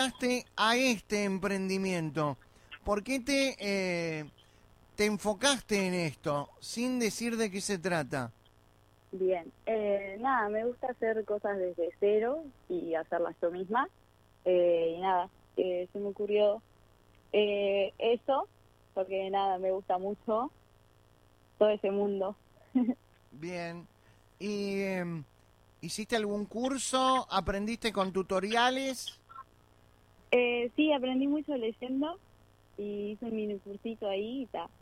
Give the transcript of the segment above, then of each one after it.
A este emprendimiento? ¿Por qué te enfocaste en esto sin decir de qué se trata? Bien, nada, me gusta hacer cosas desde cero y hacerlas yo misma. Y nada, se me ocurrió eso, porque nada, me gusta mucho todo ese mundo. Bien. ¿Y hiciste algún curso? ¿Aprendiste con tutoriales? Sí, aprendí mucho leyendo y hice un mini cursito ahí y está.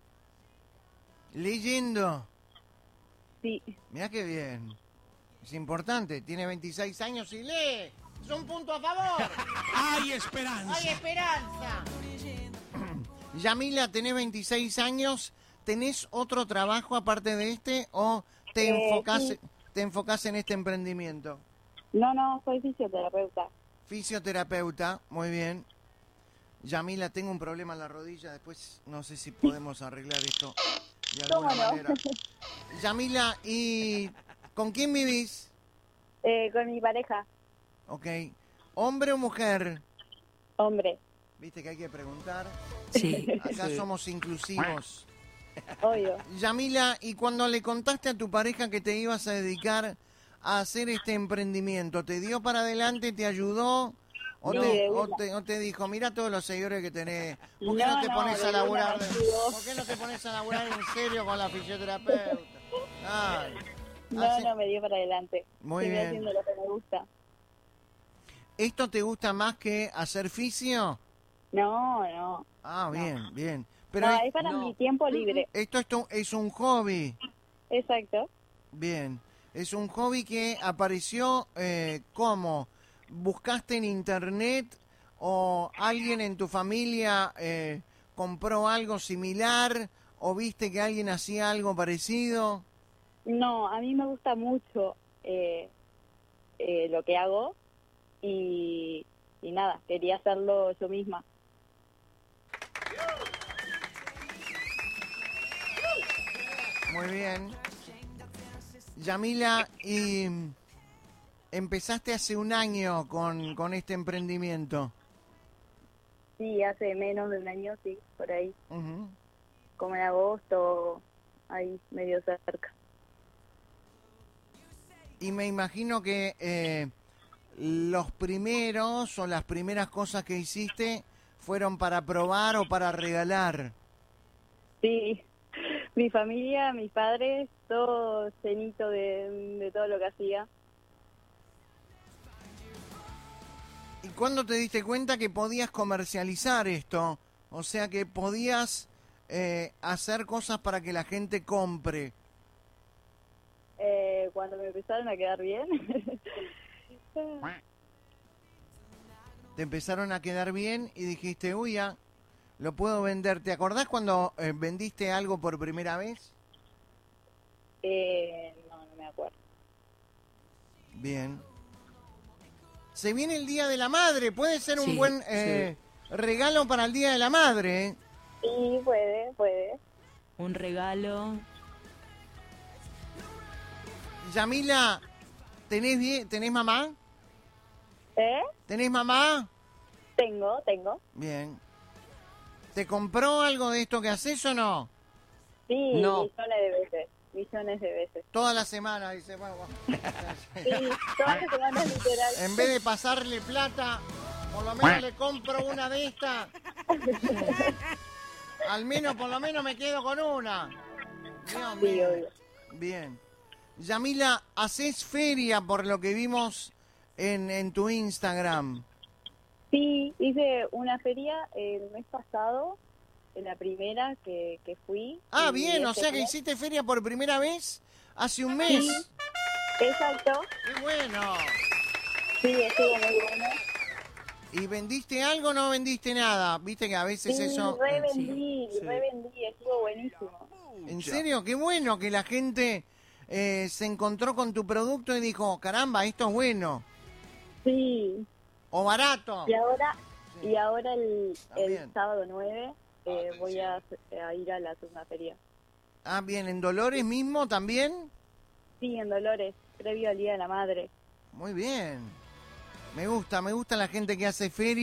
Leyendo. Sí, Mirá qué bien. Es importante. Tiene 26 años y lee. Es un punto a favor. ¡Hay esperanza! ¡Hay esperanza! Yamila, tenés 26 años. ¿Tenés otro trabajo aparte de este o sí. te enfocás en este emprendimiento? No, soy fisioterapeuta. Fisioterapeuta, muy bien. Yamila, tengo un problema en la rodilla. Después no sé si podemos arreglar esto de alguna ¿Cómo no? manera. Yamila, ¿y con quién vivís? Con mi pareja, Ok. ¿Hombre o mujer? hombre, Viste que hay que preguntar. Sí. Acá somos inclusivos. obvio. Yamila, ¿y cuando le contaste a tu pareja que te ibas a dedicar a hacer este emprendimiento, te dio para adelante, te ayudó? ¿O, Sí, te, de o, una. te, o te dijo, mira todos los seguidores que tenés, ¿por No, qué no te no, pones de a una laburar? me ayudó. ¿Por qué no te pones a laburar en serio con la fisioterapeuta? Ay, No, me dio para adelante. Muy Seguí bien. haciendo lo que me gusta. ¿Esto te gusta más que hacer fisio? No. Ah, No. bien, bien. Pero No, es para mi tiempo libre. esto es un hobby. Exacto. Bien, es un hobby que apareció, ¿cómo? ¿Buscaste en internet o alguien en tu familia compró algo similar o viste que alguien hacía algo parecido? No, a mí me gusta mucho lo que hago y nada, quería hacerlo yo misma. Muy bien. Yamila, y empezaste hace un año con este emprendimiento. Sí, hace menos de un año, sí, por ahí. Ujú. Como en agosto, ahí medio cerca. Y me imagino que los primeros o las primeras cosas que hiciste fueron para probar o para regalar. Sí, mi familia, mis padres, todo llenito de todo lo que hacía. ¿Y cuándo te diste cuenta que podías comercializar esto? O sea, que podías hacer cosas para que la gente compre. Cuando me empezaron a quedar bien. Te empezaron a quedar bien y dijiste, uy, ya, lo puedo vender. ¿Te acordás cuando vendiste algo por primera vez? No me acuerdo. Bien. Se viene el Día de la Madre. Puede ser un Sí, buen regalo para el Día de la Madre. ¿Eh? Sí, puede. Un regalo. Yamila, ¿tenés mamá? ¿Tenés mamá? Tengo. Bien. ¿Te compró algo de esto que haces o no? Sí, No. millones de veces. Toda la semana, dice, bueno. Sí, todas las semanas literal. En vez de pasarle plata, por lo menos le compro una de estas. Por lo menos me quedo con una. Dios Sí, mío. obvio. Bien. Yamila, haces feria por lo que vimos en tu Instagram. Sí, hice una feria el mes pasado, en la primera que fui. Ah, y bien, o este sea que mes- hiciste feria por primera vez hace un mes. Sí, exacto. ¡Qué bueno! Sí, estuvo muy bueno. ¿Y vendiste algo o no vendiste nada? Viste que a veces Sí, eso... revendí, sí. estuvo buenísimo. ¿En serio? Qué bueno que la gente se encontró con tu producto y dijo, caramba, esto es bueno. Sí, O barato. y ahora el También. sábado 9 voy a ir a la segunda feria. Ah, bien, ¿en Dolores mismo también? Sí, en Dolores, previo al Día de la Madre. Muy bien. Me gusta la gente que hace feria.